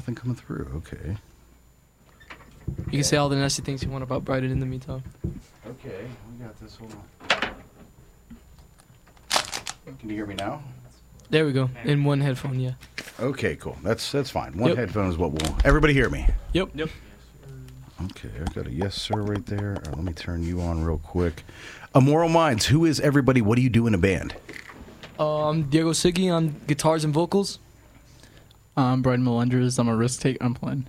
nothing coming through. Okay. You can say all the nasty things you want about Bryden in the meantime. Okay, we got this one. Can you hear me now? There we go. In one headphone, yeah. Okay, cool. That's fine. One Yep. headphone is what we'll... Everybody hear me? Yep. Okay, I got a yes, sir, right there. Let me turn you on real quick. Immoral Minds, who is everybody? What do you do in a band? I'm Diego Siggy on guitars and vocals. I'm Brian Melendres. I'm a risk take. I'm playing.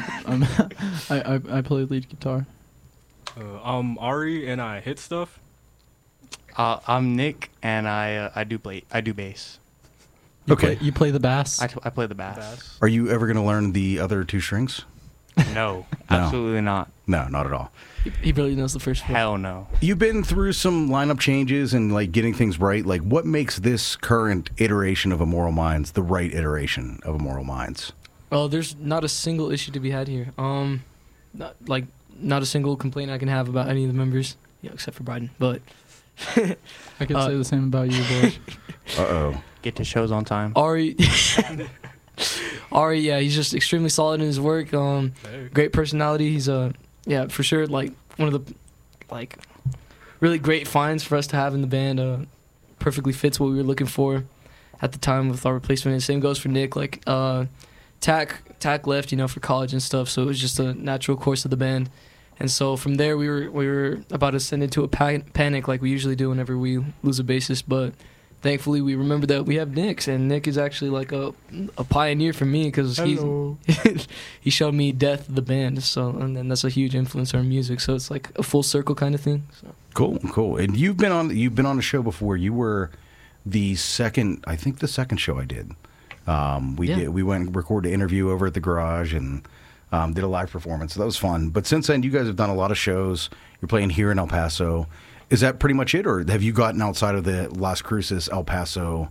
I play lead guitar. I'm Ari, and I hit stuff. I'm Nick, and I do bass. Okay. You play the bass? I play the bass. Are you ever going to learn the other two strings? No, absolutely not. No, not at all. He barely knows the first one. Hell no. You've been through some lineup changes and like getting things right. Like, what makes this current iteration of Immoral Minds the right iteration of Immoral Minds? Oh, there's not a single issue to be had here. Not a single complaint I can have about any of the members, except for Bryden. But I could say the same about you, boys. Uh-oh. Get to shows on time. Ari, yeah, he's just extremely solid in his work. Great personality. He's for sure, like one of the really great finds for us to have in the band. Perfectly fits what we were looking for at the time with our replacement. And same goes for Nick. Tack left, for college and stuff, so it was just a natural course of the band. And so from there, we were about to send into a panic like we usually do whenever we lose a bassist, but thankfully we remembered that we have Nick, and Nick is actually like a pioneer for me because he showed me Death, the band, and then that's a huge influence on our music, so it's like a full circle kind of thing. So. Cool. And you've been on a show before. You were the second show I did. We went and recorded an interview over at the garage and did a live performance. So that was fun. But since then, you guys have done a lot of shows. You're playing here in El Paso. Is that pretty much it, or have you gotten outside of the Las Cruces, El Paso,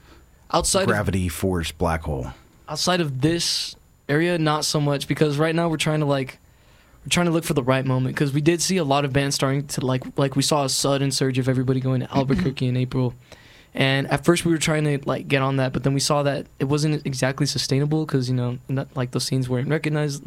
gravity force black hole? Outside of this area, not so much, because right now we're trying to look for the right moment, because we did see a lot of bands starting to like we saw a sudden surge of everybody going to Albuquerque in April. And at first we were trying to get on that, but then we saw that it wasn't exactly sustainable because those scenes weren't recognized,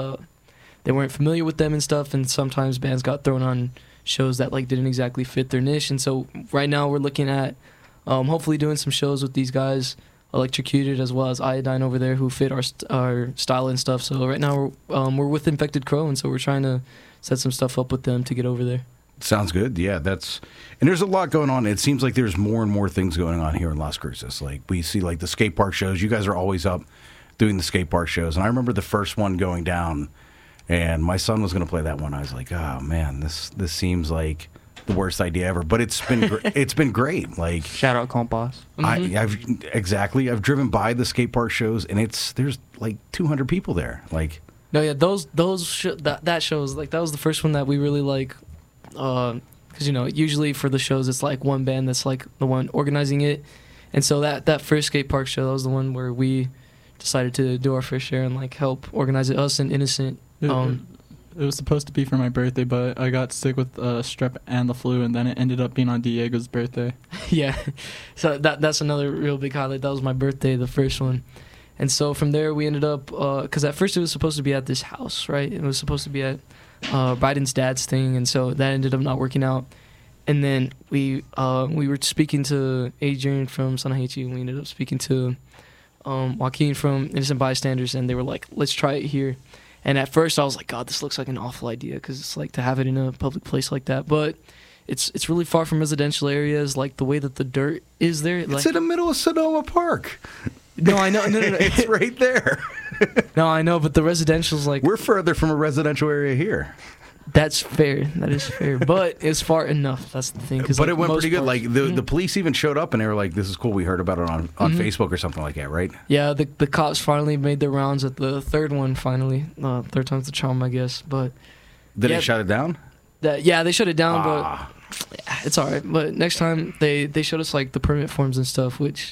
they weren't familiar with them and stuff, and sometimes bands got thrown on shows that didn't exactly fit their niche. And so right now we're looking at hopefully doing some shows with these guys, Electrocuted as well as Iodine over there, who fit our style and stuff. So right now we're with Infected Crow, and so we're trying to set some stuff up with them to get over there. Sounds good. Yeah, and there's a lot going on. It seems like there's more and more things going on here in Las Cruces. We see the skate park shows. You guys are always up doing the skate park shows. And I remember the first one going down, and my son was going to play that one. I was like, oh man, this seems like the worst idea ever. But it's been great. Shout out Compas. Mm-hmm. I've driven by the skate park shows, and there's 200 people there. No, yeah, that shows that was the first one that we really because usually for the shows it's one band that's the one organizing it, and so that first skate park show, that was the one where we decided to do our fair share and help organize it. Us and Innocent. It was supposed to be for my birthday, but I got sick with strep and the flu, and then it ended up being on Diego's birthday. Yeah, so that's another real big highlight. That was my birthday, the first one. And so from there we ended up, because at first it was supposed to be at this house, right? It was supposed to be at Biden's dad's thing, and so that ended up not working out. And then we were speaking to Adrian from Son I Hate You, and we ended up speaking to Joaquin from Innocent Bystanders, and they were like, let's try it here. And at first I was like, God, this looks like an awful idea, because it's to have it in a public place like that. But it's really far from residential areas, the way that the dirt is there. It's in the middle of Sonoma Park. No, I know. No. It's right there. No, I know, but the residential's we're further from a residential area here. That's fair. That is fair. But it's far enough. That's the thing. But it went pretty good. The police even showed up, and they were like, this is cool. We heard about it on Facebook or something like that, right? Yeah, the cops finally made their rounds at the third one, finally. Third time's the charm, I guess. But Did they shut it down? They shut it down, but it's all right. But next time, they showed us, the permit forms and stuff, which,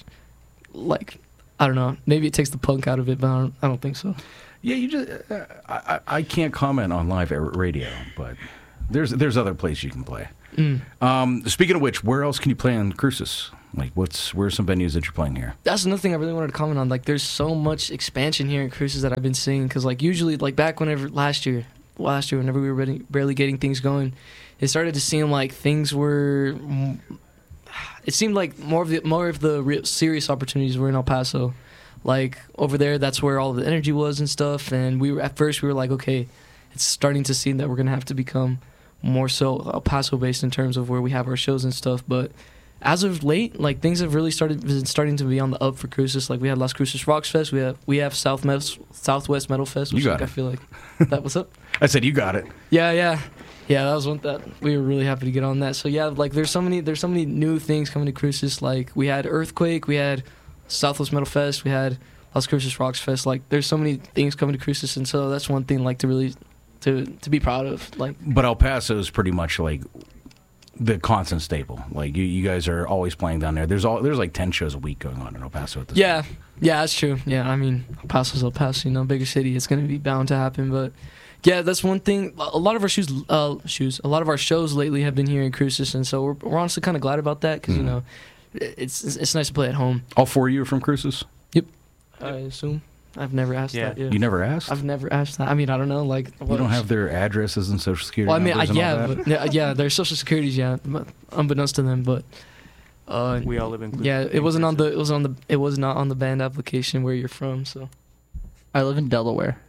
I don't know. Maybe it takes the punk out of it, but I don't think so. Yeah, you just I can't comment on live radio, but there's other places you can play. Mm. Speaking of which, where else can you play on Cruces? Like, where's some venues that you're playing here? That's another thing I really wanted to comment on. Like, there's so much expansion here in Cruces that I've been seeing. Because, like, usually, like, back whenever last year, whenever we were barely getting things going, it started to seem like things were. It seemed like more of the real serious opportunities were in El Paso. Like, over there, that's where all the energy was and stuff. And at first we were like, okay, it's starting to seem that we're gonna have to become more so El Paso based in terms of where we have our shows and stuff. But as of late, like, things have really starting to be on the up for Cruces. Like, we had Las Cruces Rocks Fest. We have Southwest Metal Fest. Which, You got like, it. I feel like that was up. I said you got it. Yeah. That was one that we were really happy to get on that. So yeah, like, there's so many new things coming to Cruces. Like, we had Earthquake, we had Southwest Metal Fest, we had Las Cruces Rocks Fest. Like, there's so many things coming to Cruces, and so that's one thing, like, to really to be proud of. Like, But El Paso is pretty much like the constant staple. Like, you guys are always playing down there. There's like 10 shows a week going on in El Paso at this yeah, point. that's true. Yeah, I mean, El Paso's El Paso, bigger city. It's gonna be bound to happen, but. Yeah, that's one thing. A lot of our a lot of our shows lately have been here in Cruces, and so we're honestly kind of glad about that because it's nice to play at home. All four of you are from Cruces? I assume. I've never asked Yeah. that. Yeah. You never asked? I've never asked that. I mean, I don't know. Like, You don't have their addresses and social security Well, I mean, numbers and all that? yeah, their social securities, yeah, unbeknownst to them, but. We all live in. Yeah, it was not on the band application where you're from. So. I live in Delaware.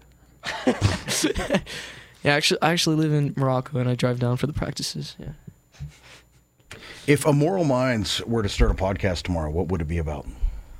Yeah, I actually live in Morocco and I drive down for the practices. Yeah. If Immoral Minds were to start a podcast tomorrow, what would it be about?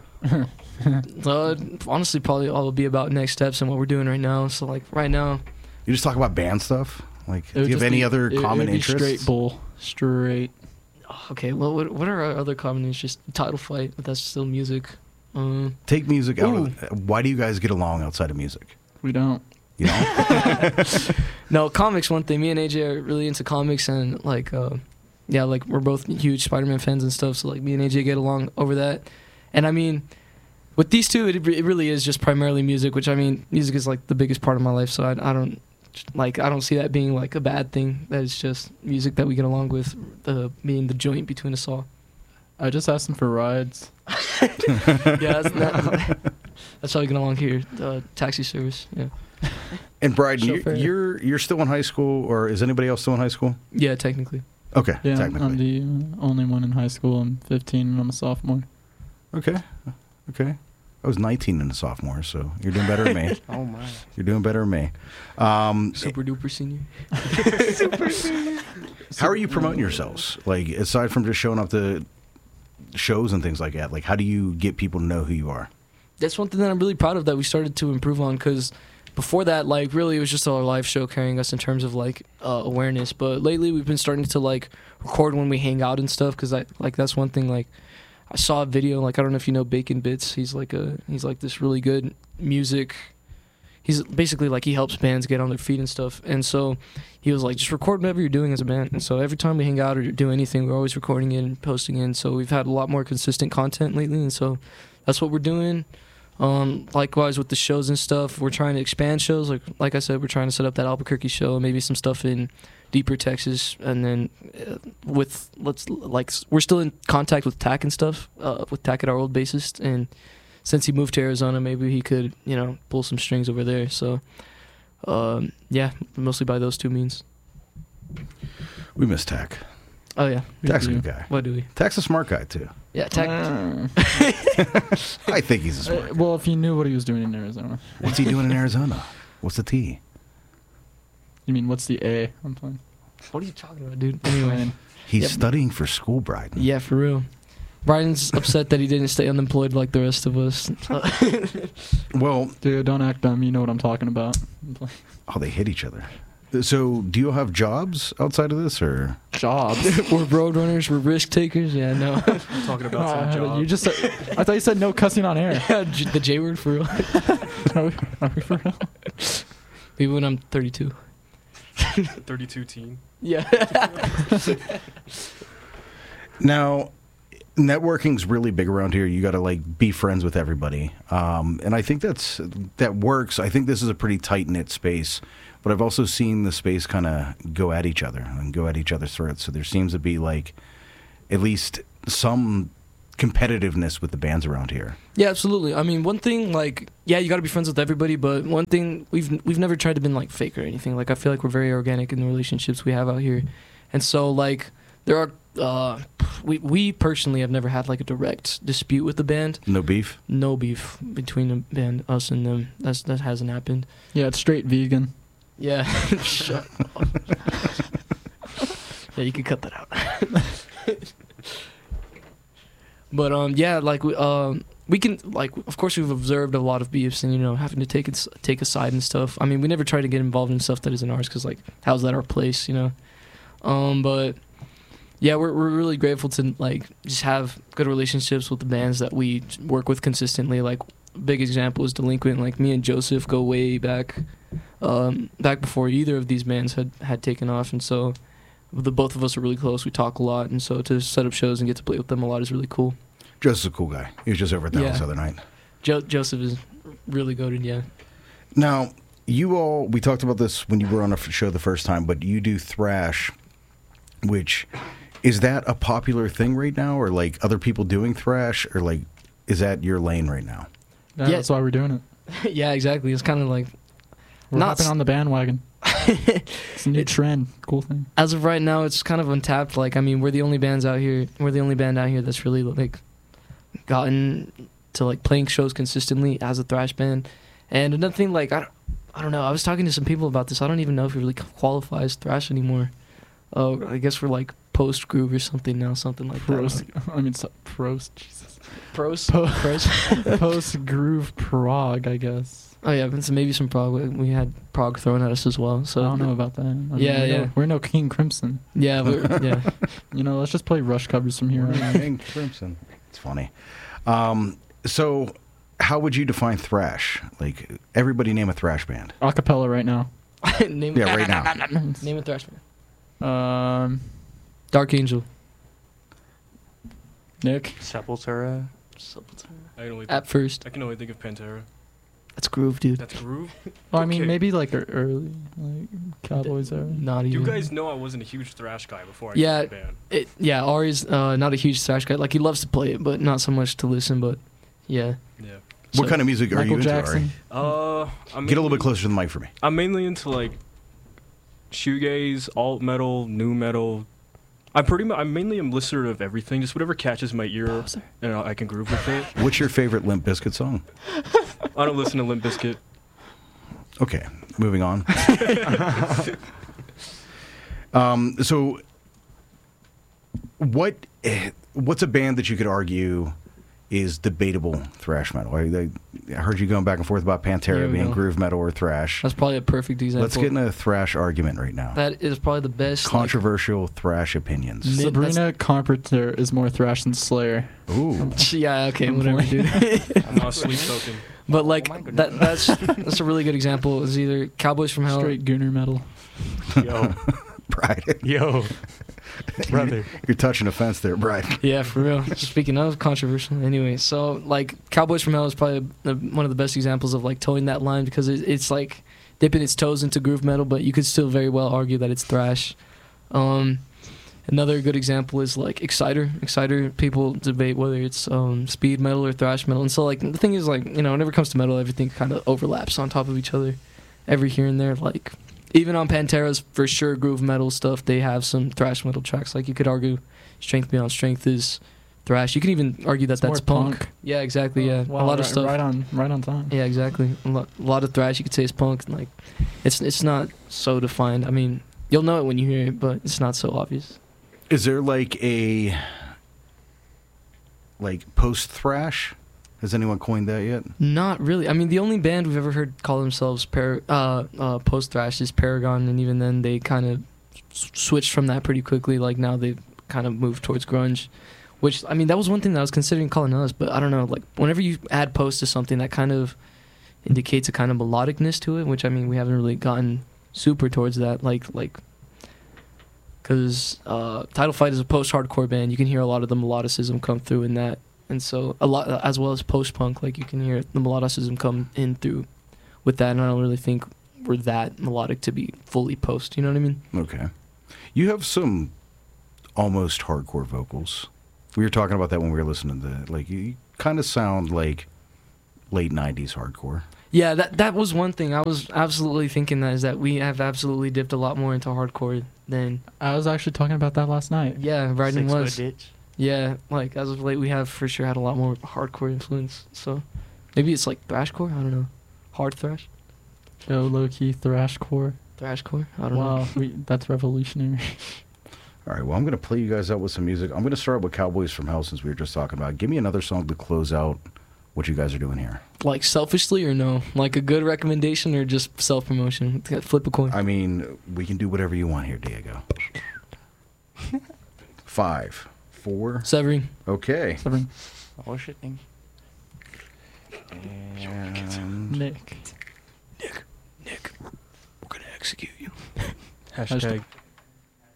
Honestly, probably all will be about next steps and what we're doing right now. So, like, right now, You just talk about band stuff? Like, It do would you have just any be- other it common would be interests? Straight bull. Straight. okay. Well, what are our other common interests? Just title fight, but that's still music. Take music out of why do you guys get along outside of music? We don't. You know? No, comics. One thing. Me and AJ are really into comics, and like, yeah, like, we're both huge Spider-Man fans and stuff. So, like, me and AJ get along over that. And I mean, with these two, it really is just primarily music. Which, I mean, music is like the biggest part of my life. So I don't see that being like a bad thing. That is just music that we get along with, being the joint between us all. I just asked him for rides. Yeah, that's how we get along here. Taxi service. Yeah. And Bryden, Chauffeur. you're still in high school, or is anybody else still in high school? Yeah, technically. Okay, Yeah, technically. I'm the only one in high school. I'm 15 and I'm a sophomore. Okay. I was 19 and a sophomore, so you're doing better than me. Oh my. You're doing better than me. Super duper senior. How are you promoting yourselves? Like, aside from just showing up to shows and things like that, like, how do you get people to know who you are? That's one thing that I'm really proud of that we started to improve on, because before that, like, really it was just our live show carrying us in terms of, like, awareness. But lately we've been starting to, like, record when we hang out and stuff, because that's one thing. Like, I saw a video, like, I don't know if you know Bacon Bits. He's like this really good music. He's basically like, he helps bands get on their feet and stuff. And so he was like, just record whatever you're doing as a band. And so every time we hang out or do anything, we're always recording it and posting it. And so we've had a lot more consistent content lately. And so that's what we're doing. Likewise with the shows and stuff, we're trying to expand shows. Like I said, we're trying to set up that Albuquerque show, maybe some stuff in deeper Texas, and then we're still in contact with Tack and stuff, with Tack at our old bassist, and since he moved to Arizona, maybe he could, pull some strings over there. So, yeah, mostly by those two means. We miss Tack. Oh yeah, Tack's a good guy. what do we? Tack's a smart guy, too. Yeah, Tack. I think he's a smart guy. Well, if you knew what he was doing in Arizona. What's he doing in Arizona? What's the T? You mean, what's the A? I'm playing. What are you talking about, dude? Anyway, He's Yep. studying for school, Bryden. yeah, for real. Brian's upset that he didn't stay unemployed like the rest of us. Well, Dude, don't act dumb. You know what I'm talking about. I'm playing. oh, they hit each other. So, do you have jobs outside of this, or? Jobs. We're road runners. We're risk takers. Yeah, no. I'm talking about some jobs. You just said, I thought you said no cussing on air. The J word for real. Are we for real? Maybe when I'm 32. 32 teen. Yeah. Now, networking's really big around here. You got to like be friends with everybody, and I think that works. I think this is a pretty tight knit space, but I've also seen the space kind of go at each other and go at each other's throats. So there seems to be like at least some competitiveness with the bands around here. Yeah, absolutely. I mean, one thing, like, yeah, you got to be friends with everybody, but one thing, we've never tried to been, like, fake or anything. Like, I feel like we're very organic in the relationships we have out here. And so, like, there are, we personally have never had, like, a direct dispute with the band. No beef? No beef between the band, us and them. That hasn't happened. Yeah, it's straight vegan. Yeah. Shut up. Yeah, you can cut that out. But yeah, like we can, like, of course we've observed a lot of beefs and, you know, having to take a side and stuff. I mean, we never try to get involved in stuff that isn't ours because, like, how's that our place, you know? But yeah, we're really grateful to, like, just have good relationships with the bands that we work with consistently. Like, a big example is Delinquent. Like, me and Joseph go way back before either of these bands had taken off, and so the both of us are really close. We talk a lot, and so to set up shows and get to play with them a lot is really cool. Joseph's a cool guy. He was just over at the house the other night. Joseph is really goated, yeah. Now, we talked about this when you were on a show the first time, but you do thrash, which, is that a popular thing right now, or like other people doing thrash, or like, is that your lane right now? Yeah, that's why we're doing it. Yeah, exactly. It's kind of like, we're hopping on the bandwagon. It's a new trend. Cool thing. As of right now, it's kind of untapped. Like, I mean, we're the only band out here that's really, like, gotten to, like, playing shows consistently as a thrash band. And another thing, like, I don't know. I was talking to some people about this. I don't even know if it really qualifies thrash anymore. I guess we're like post groove or something now, something like that. I mean, prost. Jesus. Post groove prog, I guess. Oh yeah, so maybe some prog. We had prog thrown at us as well. So I don't know about that. I mean, yeah. We're no King Crimson. Yeah, yeah. You know, let's just play Rush covers from here on. King Crimson. It's funny. So, how would you define thrash? Like, everybody name a thrash band. Acapella right now. Right now. Name a thrash band. Dark Angel. Nick. Sepultura. At first. I can only think of Pantera. That's groove, dude. That's groove? Well, I mean, Okay. maybe like early, like Cowboys era. Not even. You guys know I wasn't a huge thrash guy before I Yeah. joined the band. Ari's not a huge thrash guy. Like, he loves to play it, but not so much to listen. But yeah. Yeah. What kind of music are Michael you into, Jackson. Ari? I'm Get a little bit closer to the mic for me. I'm mainly into, like, shoegaze, alt metal, new metal. I'm mainly a listener of everything. Just whatever catches my ear, and I can groove with it. What's your favorite Limp Bizkit song? I don't listen to Limp Bizkit. Okay, moving on. So, what's a band that you could argue is debatable thrash metal? I heard you going back and forth about Pantera being groove metal or thrash. That's probably a perfect example. Let's get in a thrash argument right now. That is probably the best. Controversial thrash opinions. Sabrina Carpenter is more thrash than Slayer. Ooh. Yeah, okay, whatever, dude. I'm not sleep token. But, like, that's a really good example. Is either Cowboys from Hell. Straight Gooner metal. Yo. Brian. Yo. Brother. You're touching a fence there, Brian. Yeah, for real. Speaking of controversial, anyway, so, like, Cowboys from Hell is probably one of the best examples of, like, towing that line because it's like dipping its toes into groove metal, but you could still very well argue that it's thrash. Another good example is, like, Exciter. Exciter, people debate whether it's speed metal or thrash metal, and so, like, the thing is, like, you know, whenever it comes to metal, everything kind of overlaps on top of each other every here and there. Like, even on Pantera's for sure groove metal stuff, they have some thrash metal tracks. Like, you could argue Strength Beyond Strength is thrash. You can even argue that that's punk. Yeah, exactly. Yeah, Wow, a lot of stuff. Right on time. Yeah, exactly. A lot of thrash you could say is punk. And, like, it's not so defined. I mean, you'll know it when you hear it, but it's not so obvious. Is there like a post thrash? Has anyone coined that yet? Not really. I mean, the only band we've ever heard call themselves post thrash is Paragon, and even then they kind of switched from that pretty quickly. Like, now they've kind of moved towards grunge, which, I mean, that was one thing that I was considering calling us, but I don't know. Like, whenever you add post to something, that kind of indicates a kind of melodicness to it, which, I mean, we haven't really gotten super towards that. Like, because Title Fight is a post-hardcore band. You can hear a lot of the melodicism come through in that, and so a lot as well as post-punk. Like you can hear the melodicism come in through with that, and I don't really think we're that melodic to be fully post. You know what I mean? Okay. You have some almost hardcore vocals. We were talking about that when we were listening to that. Like you kind of sound like late '90s hardcore. Yeah, that was one thing I was absolutely thinking that is that we have absolutely dipped a lot more into hardcore than I was actually talking about that last night. writing 6 was. foot bitch. Yeah, like as of late, we have for sure had a lot more hardcore influence. So maybe it's like thrashcore. I don't know, hard thrash, Yo, low key thrashcore. thrashcore. I don't know. Wow, that's revolutionary. All right, well, I'm going to play you guys out with some music. I'm going to start with Cowboys from Hell since we were just talking about it. Give me another song to close out what you guys are doing here. Like selfishly or no? Like a good recommendation or just self promotion? Flip a coin. I mean, we can do whatever you want here, Diego. 5, 4. Severing. Okay. Seven. Oh shit. Thing. And Nick. Nick, we're gonna execute you. Hashtag